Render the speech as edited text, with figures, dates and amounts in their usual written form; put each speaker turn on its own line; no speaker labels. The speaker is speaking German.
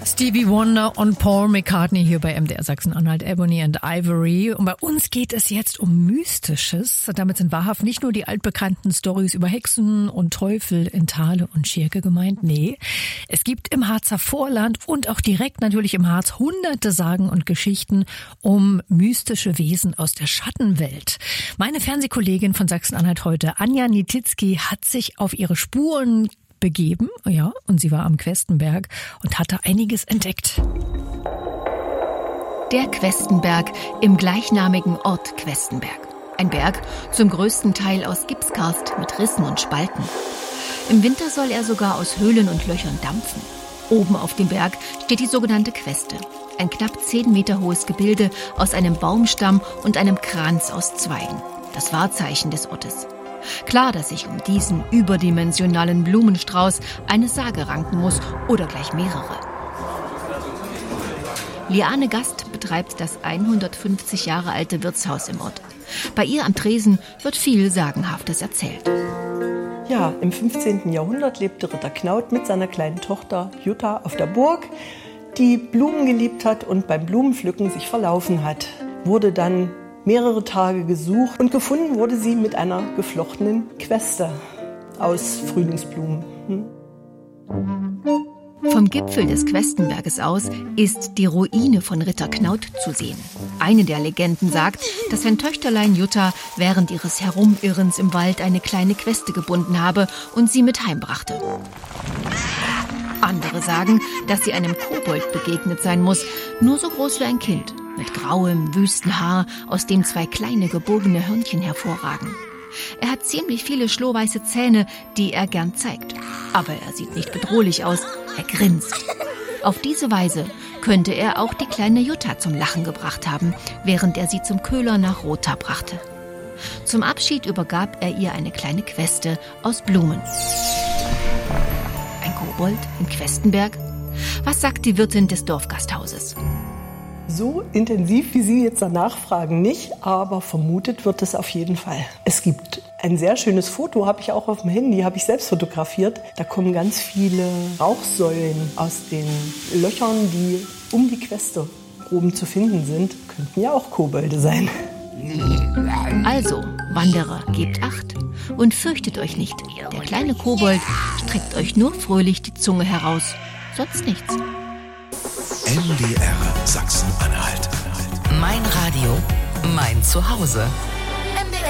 Stevie Wonder und Paul McCartney hier bei MDR Sachsen-Anhalt, Ebony and Ivory. Und bei uns geht es jetzt um Mystisches. Damit sind wahrhaft nicht nur die altbekannten Storys über Hexen und Teufel in Thale und Schirke gemeint. Nee, es gibt im Harzer Vorland und auch direkt natürlich im Harz hunderte Sagen und Geschichten um mystische Wesen aus der Schattenwelt. Meine Fernsehkollegin von Sachsen-Anhalt heute, Anja Nietitzky, hat sich auf ihre Spuren begeben, ja, und sie war am Questenberg und hatte einiges entdeckt.
Der Questenberg im gleichnamigen Ort Questenberg. Ein Berg, zum größten Teil aus Gipskarst mit Rissen und Spalten. Im Winter soll er sogar aus Höhlen und Löchern dampfen. Oben auf dem Berg steht die sogenannte Queste. Ein knapp 10 Meter hohes Gebilde aus einem Baumstamm und einem Kranz aus Zweigen. Das Wahrzeichen des Ortes. Klar, dass sich um diesen überdimensionalen Blumenstrauß eine Sage ranken muss oder gleich mehrere. Liane Gast betreibt das 150 Jahre alte Wirtshaus im Ort. Bei ihr am Tresen wird viel Sagenhaftes erzählt.
Ja, im 15. Jahrhundert lebte Ritter Knaut mit seiner kleinen Tochter Jutta auf der Burg, die Blumen geliebt hat und beim Blumenpflücken sich verlaufen hat. Wurde dann mehrere Tage gesucht und gefunden wurde sie mit einer geflochtenen Queste aus Frühlingsblumen.
Vom Gipfel des Questenberges aus ist die Ruine von Ritter Knaut zu sehen. Eine der Legenden sagt, dass sein Töchterlein Jutta während ihres Herumirrens im Wald eine kleine Queste gebunden habe und sie mit heimbrachte. Andere sagen, dass sie einem Kobold begegnet sein muss, nur so groß wie ein Kind, mit grauem, wüsten Haar, aus dem 2 kleine gebogene Hörnchen hervorragen. Er hat ziemlich viele schlohweiße Zähne, die er gern zeigt. Aber er sieht nicht bedrohlich aus, er grinst. Auf diese Weise könnte er auch die kleine Jutta zum Lachen gebracht haben, während er sie zum Köhler nach Rotha brachte. Zum Abschied übergab er ihr eine kleine Queste aus Blumen. Ein Kobold in Questenberg? Was sagt die Wirtin des Dorfgasthauses?
So intensiv, wie Sie jetzt danach fragen, nicht, aber vermutet wird es auf jeden Fall. Es gibt ein sehr schönes Foto, habe ich auch auf dem Handy, habe ich selbst fotografiert. Da kommen ganz viele Rauchsäulen aus den Löchern, die um die Queste oben zu finden sind. Könnten ja auch Kobolde sein.
Also, Wanderer, gebt Acht und fürchtet euch nicht. Der kleine Kobold streckt euch nur fröhlich die Zunge heraus, sonst nichts.
MDR Sachsen-Anhalt.
Mein Radio, mein Zuhause.